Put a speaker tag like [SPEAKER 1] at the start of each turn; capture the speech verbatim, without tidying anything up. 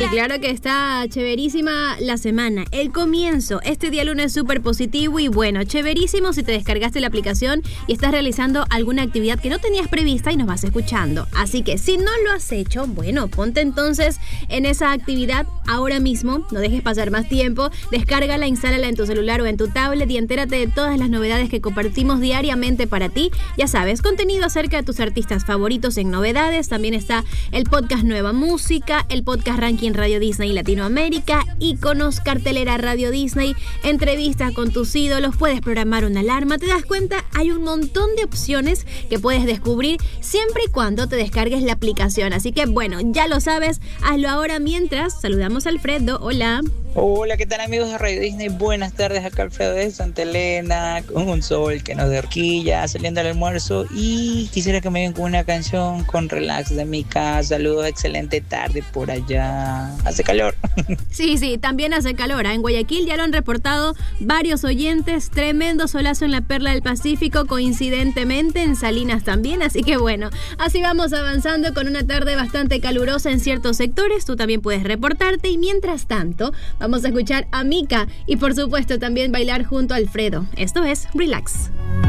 [SPEAKER 1] claro que está chéverísima la semana. El comienzo, este día lunes súper positivo y bueno, chéverísimo si te descargaste la aplicación y estás realizando alguna actividad que no tenías prevista y nos vas escuchando. Así que si no lo has hecho, bueno, ponte entonces en esa actividad ahora mismo. No dejes pasar más tiempo. Descárgala, instálala en tu celular o en tu tablet y entérate de todas las novedades que compartimos diariamente para ti. Ya sabes, contenido acerca de tus artistas favoritos en novedades. También está el podcast Nueva Música, el podcast Ranking Radio Disney Latinoamérica, íconos, cartelera Radio Disney, entrevistas con tus ídolos, puedes programar una alarma. ¿Te das cuenta? Hay un montón de opciones que puedes descubrir siempre y cuando te descargues la aplicación. Así que bueno, ya lo sabes, hazlo ahora mientras saludamos a Alfredo. Hola.
[SPEAKER 2] Hola, ¿qué tal amigos de Radio Disney? Buenas tardes, acá Alfredo de Santa Elena, con un sol que nos derquilla, saliendo al almuerzo, y quisiera que me vengan con una canción con relax de Mika. Saludos, excelente tarde por allá. Hace calor.
[SPEAKER 1] Sí, sí, también hace calor. ¿eh? En Guayaquil ya lo han reportado varios oyentes, tremendo solazo en la Perla del Pacífico, coincidentemente en Salinas también, así que bueno, así vamos avanzando con una tarde bastante calurosa en ciertos sectores. Tú también puedes reportarte y mientras tanto vamos a escuchar a Mika y por supuesto también bailar junto a Alfredo. Esto es Relax.